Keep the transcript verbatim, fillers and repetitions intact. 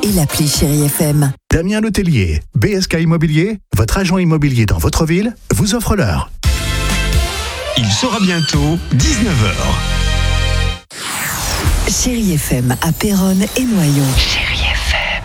et l'appli Chérie F M. Damien Letellier, B S K Immobilier, votre agent immobilier dans votre ville, vous offre l'heure. Il sera bientôt dix-neuf heures. Chérie F M à Péronne et Noyon.